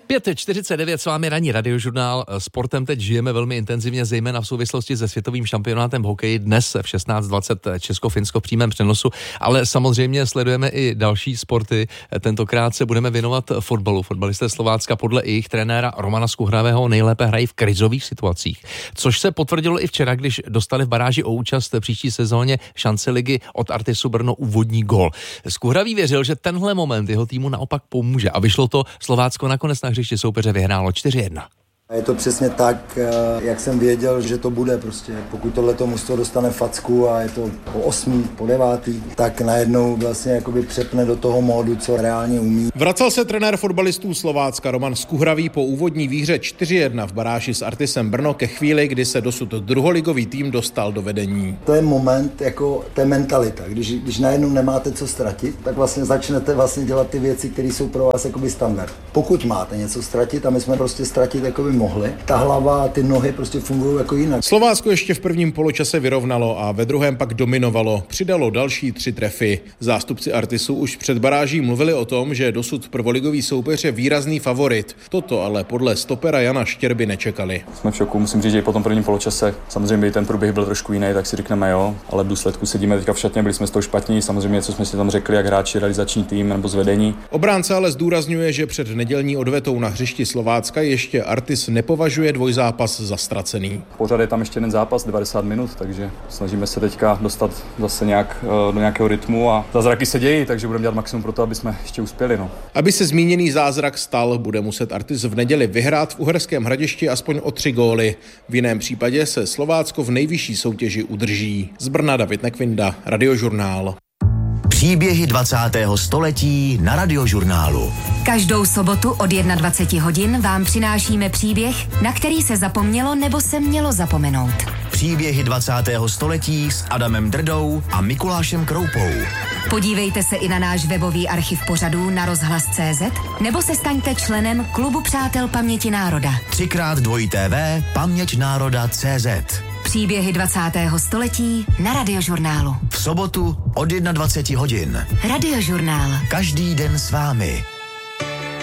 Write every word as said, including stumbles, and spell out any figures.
pět čtyřicet devět s vámi ranní radiožurnál. Sportem teď žijeme velmi intenzivně, zejména v souvislosti se světovým šampionátem v hokeji. Dnes v šestnáct dvacet Česko-Finsko v přímém přenosu, ale samozřejmě sledujeme i další sporty. Tentokrát se budeme věnovat fotbalu. Fotbalisté Slovácka podle jejich trenéra Romana Skuhravého nejlépe hrají v krizových situacích. Což se potvrdilo i včera, když dostali v baráži o účast v příští sezóně šance ligy od Artisu Brno úvodní gól. Skuhravý věřil, že tenhle moment jeho týmu naopak pomůže a vyšlo to. Slovácko nakonec na hřišti soupeře vyhrálo čtyři jedna. Je to přesně tak, jak jsem věděl, že to bude prostě. Pokud tohleto mužstvo dostane facku a je to po osmý, po devátý, tak najednou vlastně jakoby přepne do toho módu, co reálně umí. Vracel se trenér fotbalistů Slovácka Roman Skuhravý po úvodní výhře čtyři jedna v baráži s Artisem Brno ke chvíli, kdy se dosud druholigový tým dostal do vedení. To je moment, jako té mentalita. Když, když najednou nemáte co ztratit, tak vlastně začnete vlastně dělat ty věci, které jsou pro vás jakoby standard. Pokud máte něco ztratit, a my jsme prostě ztratit jakoby mohli, ta hlava a ty nohy prostě fungují jako jinak. Slovácko ještě v prvním poločase vyrovnalo a ve druhém pak dominovalo. Přidalo další tři trefy. Zástupci Artisu už před baráží mluvili o tom, že dosud prvoligový soupeř je výrazný favorit. Toto ale podle stopera Jana Štěrby nečekali. Jsme v šoku, musím říct, že i po tom prvním poločase samozřejmě ten průběh byl trošku jiný, tak si řekneme jo, ale v důsledku sedíme teďka v šatně, byli jsme z toho špatní, samozřejmě co jsme si tam řekli, jak hráči, realizační tým nebo zvedení. Obránce ale zdůrazňuje, že před nedělní odvetou na hřišti Slovácka ještě Artis nepovažuje dvojzápas za ztracený. Pořád je tam ještě jeden zápas, devadesát minut, takže snažíme se teďka dostat zase nějak do nějakého rytmu a zázraky se dějí, takže budeme dělat maximum pro to, aby jsme ještě uspěli. No. Aby se zmíněný zázrak stal, bude muset Artis v neděli vyhrát v Uherském Hradišti aspoň o tři góly. V jiném případě se Slovácko v nejvyšší soutěži udrží. Z Brna David Nekvinda, Radiožurnál. Příběhy dvacátého století na Radiožurnálu. Každou sobotu od dvacet jedna hodin vám přinášíme příběh, na který se zapomnělo nebo se mělo zapomenout. Příběhy dvacátého století s Adamem Drdou a Mikulášem Kroupou. Podívejte se i na náš webový archiv pořadů na rozhlas tečka cé zet nebo se staňte členem Klubu přátel paměti národa. Třikrát dvojí té vé paměť národa tečka cé zet. Příběhy dvacátého století na Radiožurnálu. V sobotu od dvacet jedna hodin. Radiožurnál. Každý den s vámi.